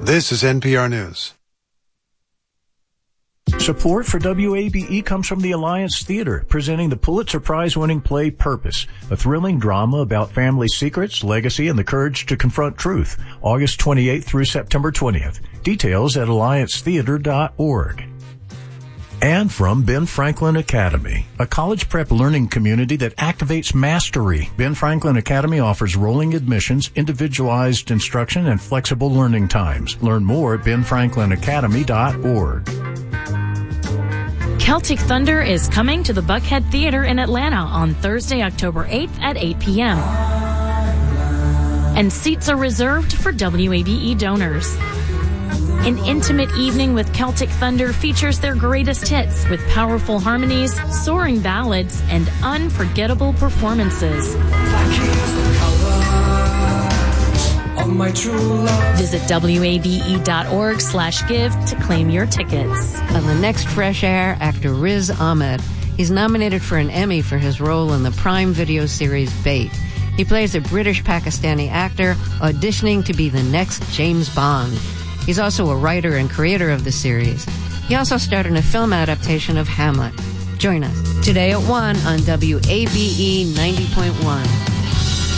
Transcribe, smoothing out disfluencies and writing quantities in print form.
This is NPR News. Support for WABE comes from the Alliance Theater, presenting the Pulitzer Prize-winning play Purpose, a thrilling drama about family secrets, legacy, and the courage to confront truth. August 28th through September 20th. Details at alliancetheater.org. And from Ben Franklin Academy, a college prep learning community that activates mastery. Ben Franklin Academy offers rolling admissions, individualized instruction, and flexible learning times. Learn more at benfranklинacademy.org. Celtic Thunder is coming to the Buckhead Theater in Atlanta on Thursday, October 8th at 8 p.m. And seats are reserved for WABE donors. An intimate evening with Celtic Thunder features their greatest hits with powerful harmonies, soaring ballads, and unforgettable performances. Visit WABE.org/give to claim your tickets. On the next Fresh Air, actor Riz Ahmed. He's nominated for an Emmy for his role in the Prime Video series Bait. He plays a British-Pakistani actor auditioning to be the next James Bond. He's also a writer and creator of the series. He also starred in a film adaptation of Hamlet. Join us today at 1 on WABE 90.1.